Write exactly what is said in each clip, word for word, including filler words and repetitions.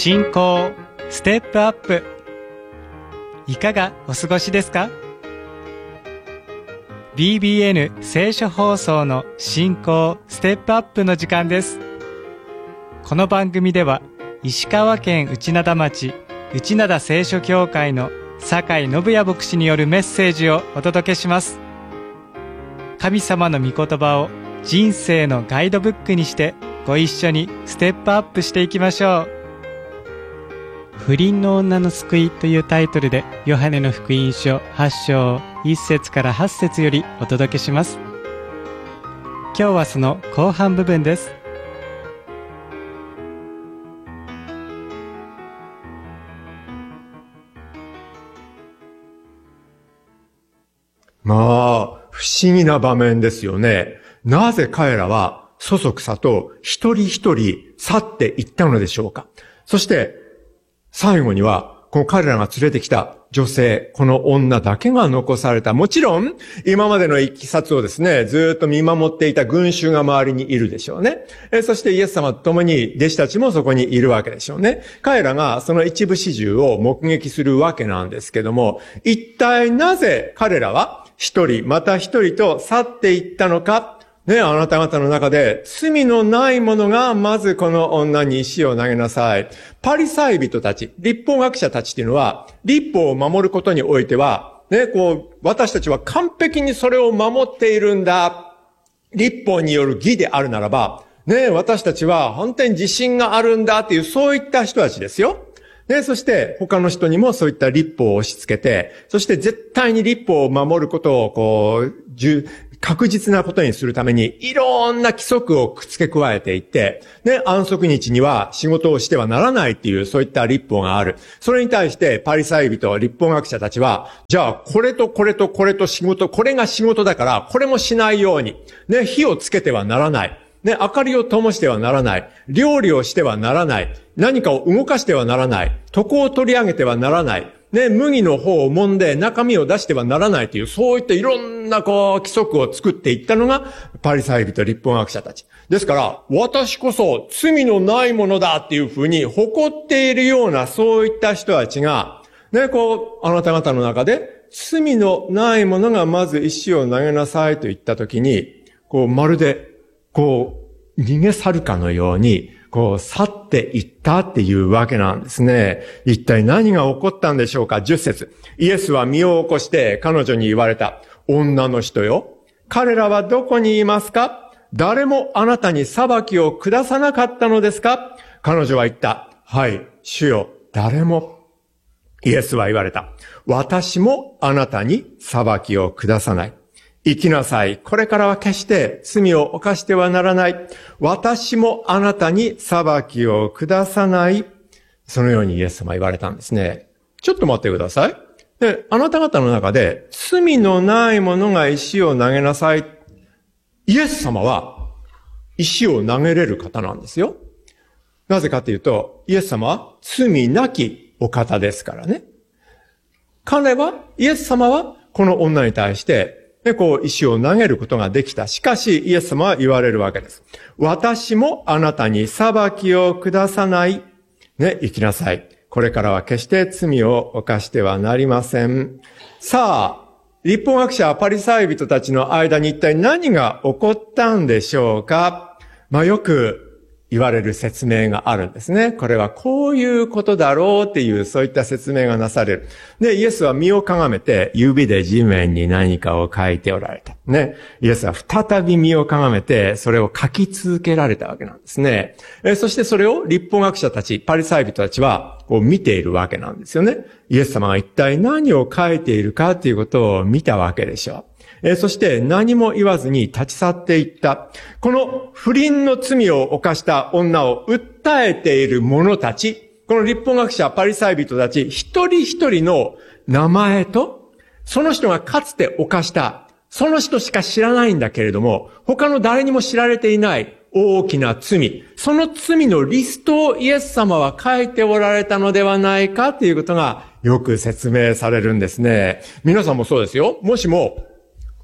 信仰ステップアップ、いかがお過ごしですか？ ビービーエヌ 聖書放送の信仰ステップアップの時間です。この番組では石川県内灘町内灘聖書教会の酒井信也牧師によるメッセージをお届けします。神様の御言葉を人生のガイドブックにしてご一緒にステップアップしていきましょう。不倫の女の救いというタイトルでヨハネの福音書はち章いち節からはち節よりお届けします。今日はその後半部分です。 まあ、不思議な場面ですよね。なぜ彼らはそそくさと一人一人去っていったのでしょうか。そして最後にはこの彼らが連れてきた女性、この女だけが残された。もちろん今までのいきさつをですね、ずっと見守っていた群衆が周りにいるでしょうね。えそしてイエス様と共に弟子たちもそこにいるわけでしょうね。彼らがその一部始終を目撃するわけなんですけども、一体なぜ彼らは一人また一人と去っていったのか。ね、あなた方の中で罪のない者がまずこの女に石を投げなさい。パリサイ人たち、律法学者たちっていうのは、律法を守ることにおいては、ね、こう、私たちは完璧にそれを守っているんだ。律法による義であるならば、ね、私たちは本当に自信があるんだっていう、そういった人たちですよ。で、そして他の人にもそういった律法を押し付けて、そして絶対に律法を守ることをこう、確実なことにするためにいろんな規則を付け加えていって、ね、安息日には仕事をしてはならないっていうそういった律法がある。それに対してパリサイ人、律法学者たちは、じゃあこれとこれとこれと仕事、これが仕事だからこれもしないように、ね、火をつけてはならない。ね、明かりを灯してはならない。料理をしてはならない。何かを動かしてはならない。床を取り上げてはならない。ね、麦の方を揉んで中身を出してはならないという、そういったいろんなこう規則を作っていったのがパリサイ人、律法学者たち。ですから、私こそ罪のないものだっていうふうに誇っているようなそういった人たちが、ね、こう、あなた方の中で罪のないものがまず石を投げなさいと言ったときに、こう、まるで、こう、逃げ去るかのように、こう、去っていったっていうわけなんですね。一体何が起こったんでしょうか。じゅっ節。イエスは身を起こして彼女に言われた。女の人よ。彼らはどこにいますか？誰もあなたに裁きを下さなかったのですか？彼女は言った。はい、主よ、誰も。イエスは言われた。私もあなたに裁きを下さない。生きなさい。これからは決して罪を犯してはならない。私もあなたに裁きを下さない。そのようにイエス様は言われたんですね。ちょっと待ってください。で、あなた方の中で罪のない者が石を投げなさい。イエス様は石を投げれる方なんですよ。なぜかというと、イエス様は罪なきお方ですからね。彼は、イエス様はこの女に対してで、こう、石を投げることができた。しかし、イエス様は言われるわけです。私もあなたに裁きを下さない。ね、生きなさい。これからは決して罪を犯してはなりません。さあ、律法学者、パリサイ人たちの間に一体何が起こったんでしょうか？まあ、よく言われる説明があるんですね。これはこういうことだろうっていう、そういった説明がなされる。で、イエスは身をかがめて、指で地面に何かを書いておられた。ね。イエスは再び身をかがめて、それを書き続けられたわけなんですね。えそしてそれを律法学者たち、パリサイ人たちは、こう見ているわけなんですよね。イエス様が一体何を書いているかっていうことを見たわけでしょう。えー、そして何も言わずに立ち去っていった。この不倫の罪を犯した女を訴えている者たち、この律法学者、パリサイ人たち、一人一人の名前と、その人がかつて犯した、その人しか知らないんだけれども、他の誰にも知られていない大きな罪、その罪のリストをイエス様は書いておられたのではないかということがよく説明されるんですね。皆さんもそうですよ。もしも、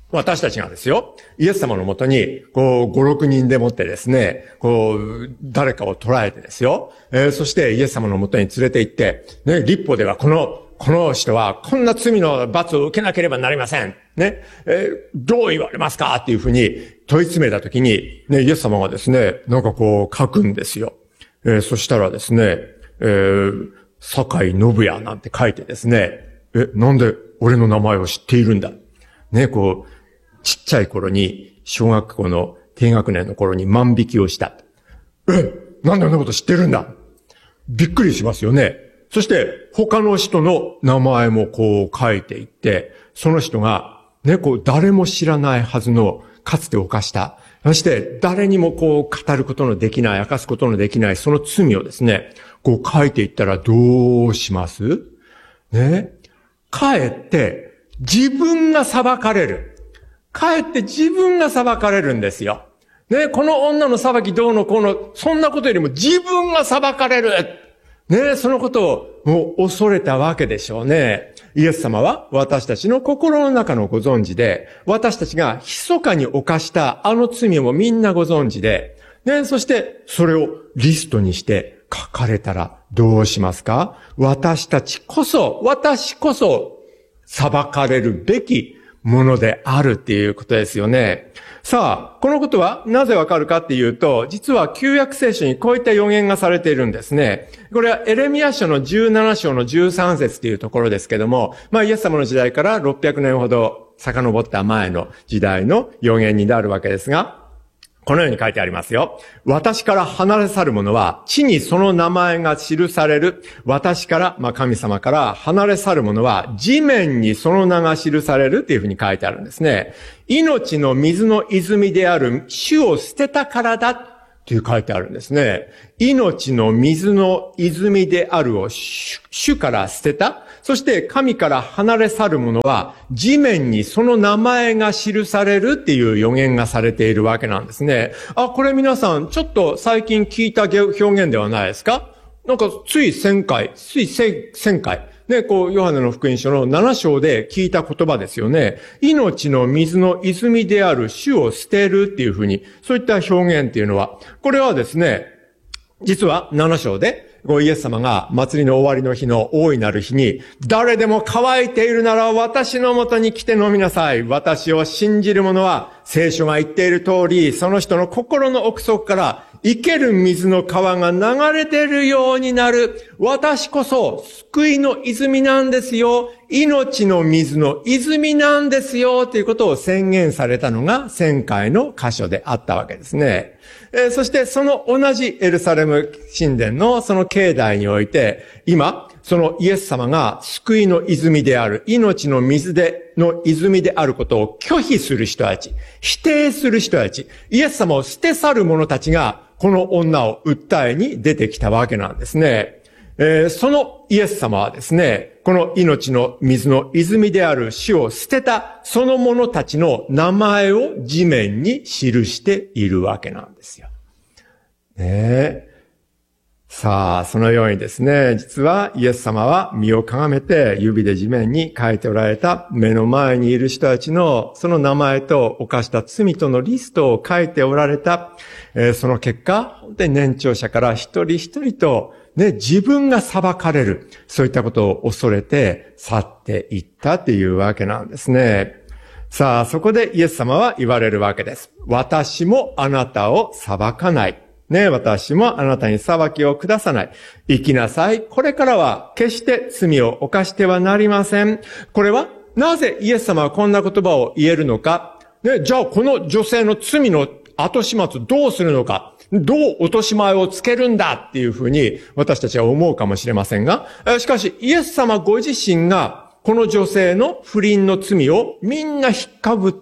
私たちがですよ、イエス様のもとに、こう、ご、ろくにんでもってですね、こう、誰かを捉えてですよ、えー、そしてイエス様のもとに連れて行って、ね、律法ではこの、この人はこんな罪の罰を受けなければなりません。ね、えー、どう言われますかっていうふうに問い詰めたときに、ね、イエス様がですね、なんかこう書くんですよ。えー、そしたらですね、えー、酒井信也なんて書いてですね、え、なんで俺の名前を知っているんだ。ね、こう、ちっちゃい頃に、小学校の低学年の頃に万引きをした。え、なんであんなこと知ってるんだ。びっくりしますよね。そして、他の人の名前もこう書いていって、その人が、ね、こう、誰も知らないはずの、かつて犯した。そして、誰にもこう、語ることのできない、明かすことのできない、その罪をですね、こう書いていったらどうしますね。かえって、自分が裁かれる。かえって自分が裁かれるんですよ。ね、この女の裁きどうのこうの、そんなことよりも自分が裁かれる。ね、そのことをもう恐れたわけでしょうね。イエス様は私たちの心の中のご存知で、私たちが密かに犯したあの罪もみんなご存知で、ね、そしてそれをリストにして書かれたらどうしますか？私たちこそ、私こそ裁かれるべきものであるっていうことですよね。さあ、このことはなぜわかるかっていうと、実は旧約聖書にこういった予言がされているんですね。これはエレミヤ書のじゅうなな章のじゅうさん節っていうところですけども、まあイエス様の時代からろっぴゃくねんほど遡った前の時代の予言になるわけですが、このように書いてありますよ。私から離れ去る者は、地にその名前が記される。私から、まあ神様から離れ去る者は、地面にその名が記されるっていうふうに書いてあるんですね。命の水の泉である主を捨てたからだっていう書いてあるんですね。命の水の泉であるを 主, 主から捨てた。そして神から離れ去る者は地面にその名前が記されるっていう予言がされているわけなんですね。あ、これ皆さんちょっと最近聞いた表現ではないですか？なんかつい千回、つい千回。ね、こう、ヨハネの福音書のなな章で聞いた言葉ですよね。命の水の泉である主を捨てるっていうふうに、そういった表現っていうのは、これはですね、実はなな章で、イエス様が祭りの終わりの日の大いなる日に、誰でも乾いているなら私のもとに来て飲みなさい。私を信じる者は、聖書が言っている通り、その人の心の奥底から生ける水の川が流れているようになる。私こそ救いの泉なんですよ。命の水の泉なんですよ。ということを宣言されたのが前回の箇所であったわけですね。えー、そしてその同じエルサレム神殿のその境内において、今、そのイエス様が救いの泉である、命の水での泉であることを拒否する人たち、否定する人たち、イエス様を捨て去る者たちが、この女を訴えに出てきたわけなんですね。えー、そのイエス様はですね、この命の水の泉である主を捨てたその者たちの名前を地面に記しているわけなんですよ。ねえ。さあ、そのようにですね、実はイエス様は身をかがめて指で地面に書いておられた目の前にいる人たちのその名前と犯した罪とのリストを書いておられた。えー、その結果、本当に年長者から一人一人とね、自分が裁かれる。そういったことを恐れて去っていったっていうわけなんですね。さあ、そこでイエス様は言われるわけです。私もあなたを裁かない。ね、私もあなたに裁きを下さない。生きなさい。これからは決して罪を犯してはなりません。これはなぜイエス様はこんな言葉を言えるのか。ね、じゃあこの女性の罪の後始末どうするのか。どう落とし前をつけるんだっていうふうに私たちは思うかもしれませんが、しかしイエス様ご自身がこの女性の不倫の罪をみんな引っかぶって、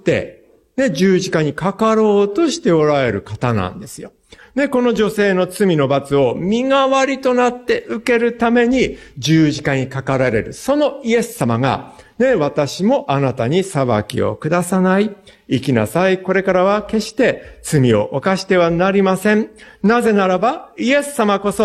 ね、十字架にかかろうとしておられる方なんですよ。ね、この女性の罪の罰を身代わりとなって受けるために十字架にかかられる。そのイエス様が、ね、私もあなたに裁きを下さない。生きなさい。これからは決して罪を犯してはなりません。なぜならば、イエス様こそ、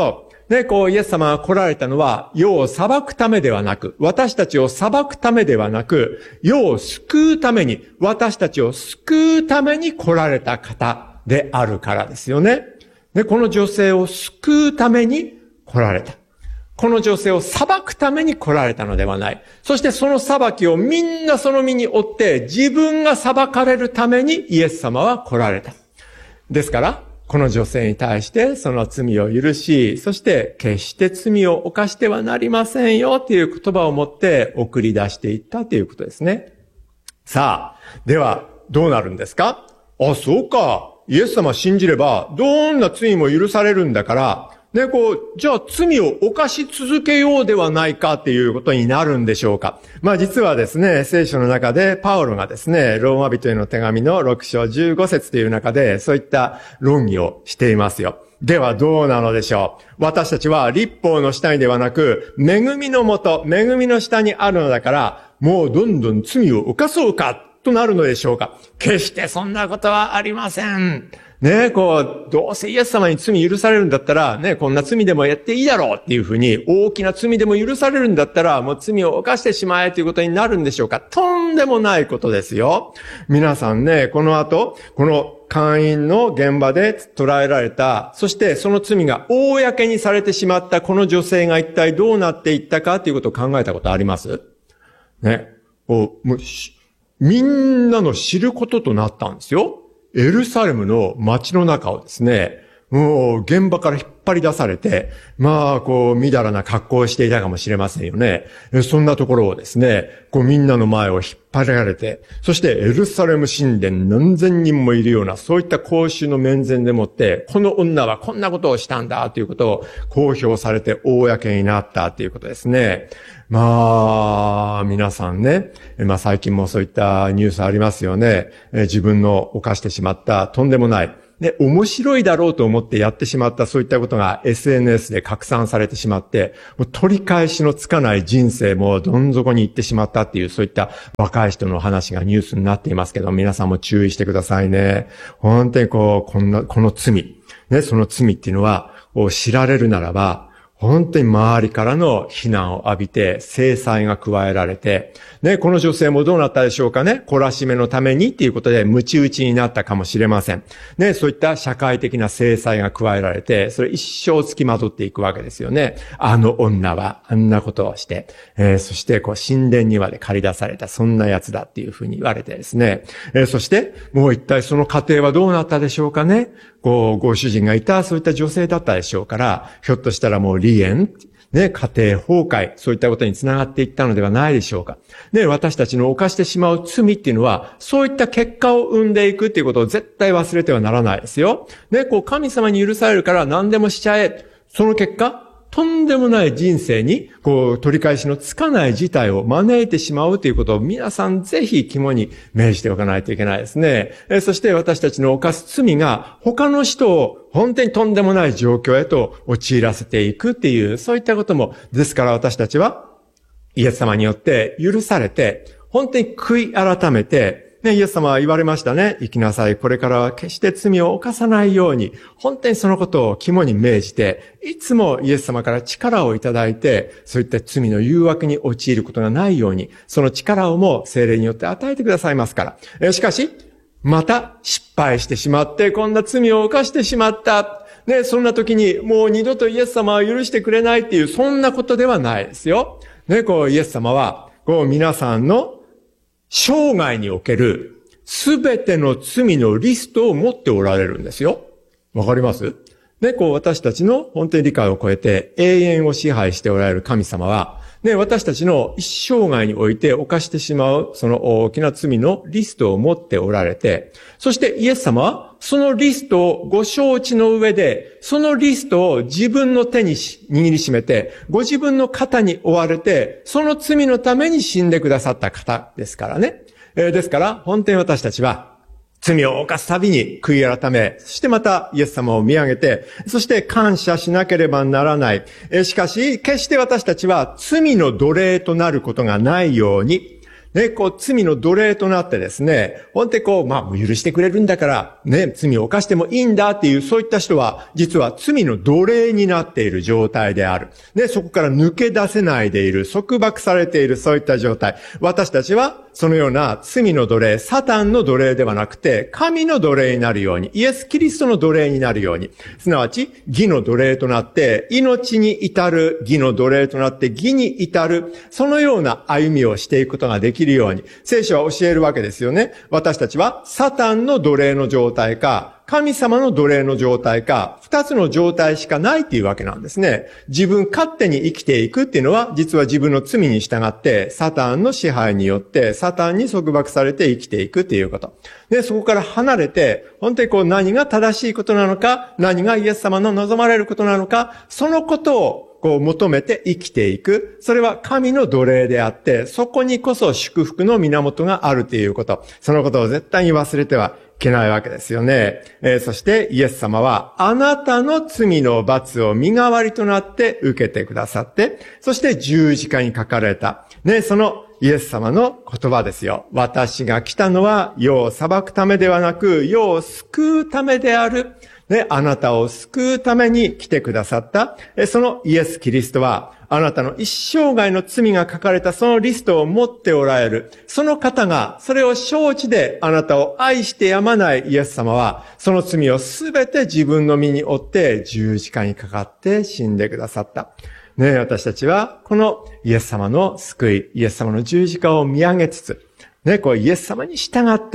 ね、こう、イエス様が来られたのは、世を裁くためではなく、私たちを裁くためではなく、世を救うために、私たちを救うために来られた方であるからですよね。で、この女性を救うために来られた。この女性を裁くために来られたのではない。そしてその裁きをみんなその身に負って、自分が裁かれるためにイエス様は来られた。ですから、この女性に対してその罪を許し、そして決して罪を犯してはなりませんよという言葉を持って送り出していったということですね。さあ、ではどうなるんですか？あ、そうか。イエス様信じればどんな罪も許されるんだから、ね、こう、じゃあ罪を犯し続けようではないかっていうことになるんでしょうか。まあ実はですね、聖書の中でパウロがですね、ローマ人への手紙のろく章じゅうご節という中でそういった論議をしていますよ。ではどうなのでしょう。私たちは律法の下にではなく、恵みのもと、恵みの下にあるのだから、もうどんどん罪を犯そうかとなるのでしょうか。決してそんなことはありません。ねえ、こう、どうせイエス様に罪許されるんだったら、ね、こんな罪でもやっていいだろうっていうふうに、大きな罪でも許されるんだったら、もう罪を犯してしまえということになるんでしょうか。とんでもないことですよ。皆さんね、この後、この姦淫の現場で捉えられた、そしてその罪が公にされてしまったこの女性が一体どうなっていったかということを考えたことあります？ね。もう、みんなの知ることとなったんですよ。エルサレムの街の中をですね、もう現場から引っ張り出されて、まあ、こう、みだらな格好をしていたかもしれませんよね。そんなところをですね、こうみんなの前を引っ張られて、そしてエルサレム神殿何千人もいるような、そういった公衆の面前でもって、この女はこんなことをしたんだということを公表されて公になったということですね。まあ、皆さんね、まあ最近もそういったニュースありますよね。自分の犯してしまったとんでもない、ね、面白いだろうと思ってやってしまったそういったことが エスエヌエス で拡散されてしまって、もう取り返しのつかない人生もどん底に行ってしまったっていう、そういった若い人の話がニュースになっていますけど、皆さんも注意してくださいね。本当にこう、こんな、この罪、ね、その罪っていうのは、知られるならば、本当に周りからの非難を浴びて制裁が加えられて、ね、この女性もどうなったでしょうかね。懲らしめのためにっていうことで鞭打ちになったかもしれません。ね、そういった社会的な制裁が加えられて、それ一生つきまとっていくわけですよね。あの女はあんなことをして、えー、そしてこう神殿にまで駆り出されたそんなやつだっていうふうに言われてですね。えー、そしてもう一体その家庭はどうなったでしょうかね。こう、ご主人がいたそういった女性だったでしょうから、ひょっとしたらもう離縁、ね、家庭崩壊、そういったことにつながっていったのではないでしょうか。ね、私たちの犯してしまう罪っていうのは、そういった結果を生んでいくっていうことを絶対忘れてはならないですよ。ね、こう、神様に許されるから何でもしちゃえ。その結果、とんでもない人生に、こう、取り返しのつかない事態を招いてしまうということを皆さんぜひ肝に銘じておかないといけないですね。えそして私たちの犯す罪が他の人を本当にとんでもない状況へと陥らせていくっていう、そういったことも、ですから私たちはイエス様によって許されて、本当に悔い改めて、ね、イエス様は言われましたね。生きなさい。これからは決して罪を犯さないように、本当にそのことを肝に銘じて、いつもイエス様から力をいただいて、そういった罪の誘惑に陥ることがないように、その力をも聖霊によって与えてくださいますから。しかし、また失敗してしまって、こんな罪を犯してしまった。ね、そんな時にもう二度とイエス様は許してくれないっていう、そんなことではないですよ。ね、こうイエス様は、こう皆さんの生涯におけるすべての罪のリストを持っておられるんですよ。わかります？ね、こう私たちの本当に理解を超えて永遠を支配しておられる神様は、ね、私たちの一生涯において犯してしまうその大きな罪のリストを持っておられて、そしてイエス様はそのリストをご承知の上で、そのリストを自分の手に握りしめて、ご自分の肩に追われて、その罪のために死んでくださった方ですからね。えー、ですから、本当に私たちは、罪を犯すたびに悔い改め、そしてまたイエス様を見上げて、そして感謝しなければならない。えー、しかし、決して私たちは罪の奴隷となることがないように、 ね、こう、罪の奴隷となってですね、本当にこう、まあ、許してくれるんだから、ね、罪を犯してもいいんだっていう、そういった人は、実は罪の奴隷になっている状態である。ね、そこから抜け出せないでいる、束縛されている、そういった状態。私たちは、そのような罪の奴隷、サタンの奴隷ではなくて、神の奴隷になるように、イエス・キリストの奴隷になるように、すなわち、義の奴隷となって、命に至る、義の奴隷となって、義に至る、そのような歩みをしていくことができるように、聖書は教えるわけですよね。私たちは、サタンの奴隷の状態か、神様の奴隷の状態か、二つの状態しかないっていうわけなんですね。自分勝手に生きていくっていうのは、実は自分の罪に従って、サタンの支配によって、サタンに束縛されて生きていくっていうこと。で、そこから離れて、本当にこう何が正しいことなのか、何がイエス様の望まれることなのか、そのことをこう求めて生きていく。それは神の奴隷であって、そこにこそ祝福の源があるということ。そのことを絶対に忘れてはいけないわけですよね。えー、そしてイエス様はあなたの罪の罰を身代わりとなって受けてくださって、そして十字架にかかれた。ね、そのイエス様の言葉ですよ。私が来たのは世を裁くためではなく、世を救うためである。ね、あなたを救うために来てくださった。そのイエス・キリストは、あなたの一生涯の罪が書かれたそのリストを持っておられる。その方が、それを承知であなたを愛してやまないイエス様は、その罪をすべて自分の身に負って十字架にかかって死んでくださった。ね、私たちは、このイエス様の救い、イエス様の十字架を見上げつつ、ね、こうイエス様に従って、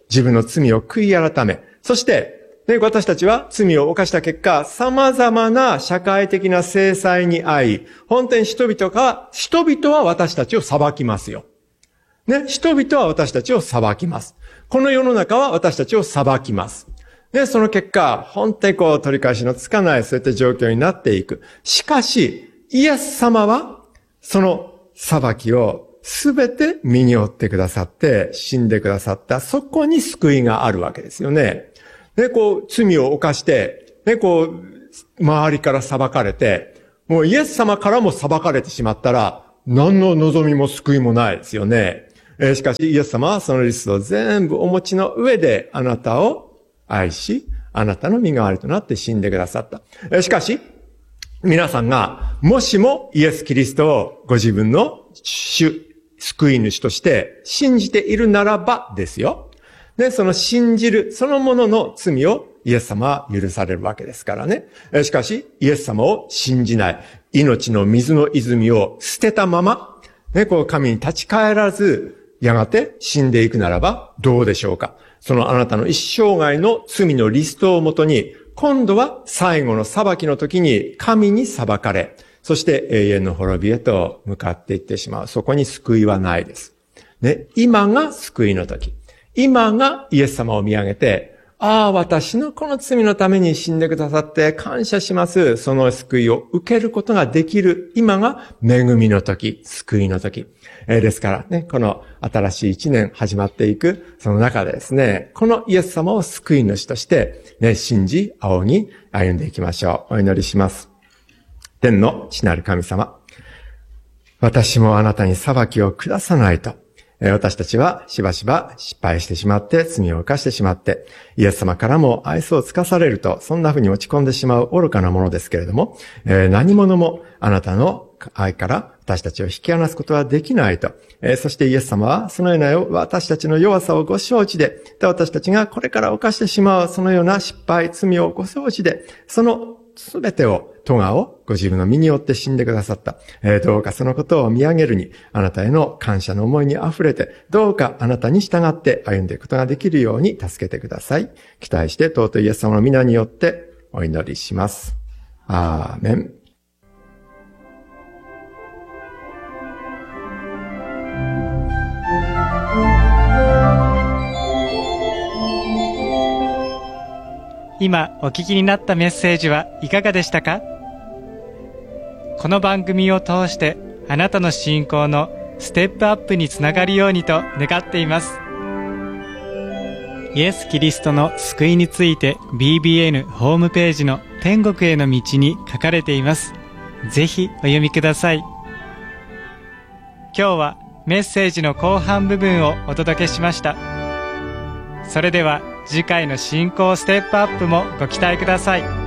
自分の罪を悔い改め、そして、で、私たちは罪を犯した結果、様々な社会的な制裁に遭い、本当に人々が、人々は私たちを裁きますよ。ね、人々は私たちを裁きます。この世の中は私たちを裁きます。で、その結果、本当にこう取り返しのつかない、そういった状況になっていく。しかし、イエス様は、その裁きをすべて身に負ってくださって、死んでくださった、そこに救いがあるわけですよね。で、こう、罪を犯して、で、こう、周りから裁かれて、もうイエス様からも裁かれてしまったら、何の望みも救いもないですよね。えー、しかし、イエス様はそのリストを全部お持ちの上で、あなたを愛し、あなたの身代わりとなって死んでくださった。えー、しかし、皆さんが、もしもイエス・キリストをご自分の主、救い主として信じているならばですよ。で、その信じる、そのものの罪をイエス様は許されるわけですからね。しかし、イエス様を信じない、命の水の泉を捨てたまま、ね、こう神に立ち返らず、やがて死んでいくならばどうでしょうか。そのあなたの一生涯の罪のリストをもとに、今度は最後の裁きの時に神に裁かれ、そして永遠の滅びへと向かっていってしまう。そこに救いはないです。ね、今が救いの時。今がイエス様を見上げて、ああ、私のこの罪のために死んでくださって感謝します。その救いを受けることができる。今が恵みの時、救いの時。えー、ですからね、この新しい一年始まっていく、その中でですね、このイエス様を救い主として、ね、信じ、仰ぎ、歩んでいきましょう。お祈りします。天の父なる神様。私もあなたに裁きを下さないと。私たちはしばしば失敗してしまって、罪を犯してしまって、イエス様からも愛想をつかされると、そんな風に落ち込んでしまう愚かなものですけれども、えー、何者もあなたの愛から私たちを引き離すことはできないと。えー、そしてイエス様はそのような私たちの弱さをご承知で、私たちがこれから犯してしまうそのような失敗、罪をご承知で、そのすべてを、咎をご自分の身によって死んでくださった。えー、どうかそのことを見上げるに、あなたへの感謝の思いに溢れて、どうかあなたに従って歩んでいくことができるように助けてください。期待して尊いイエス様の皆によってお祈りします。アーメン。 今お聞きになったメッセージはいかがでしたか？この番組を通してあなたの信仰のステップアップにつながるようにと願っています。イエス・キリストの救いについて ビービーエヌ ホームページの天国への道に書かれています。ぜひお読みください。今日はメッセージの後半部分をお届けしました。それでは次回の信仰ステップアップもご期待ください。